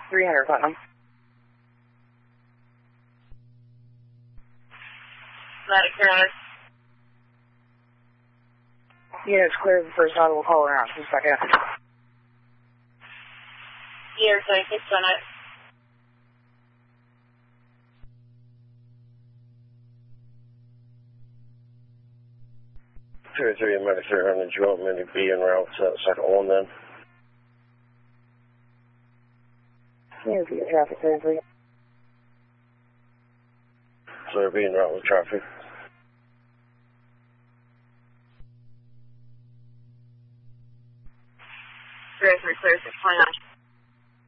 300 Putnam. Medic 300. Yeah, it's clear the first auto will call around. Just a second. Year 36 on it. Three Medic 300, you want me to be en route to that second one then? Yeah, be a traffic 33. So they're being route with traffic. Clear 629.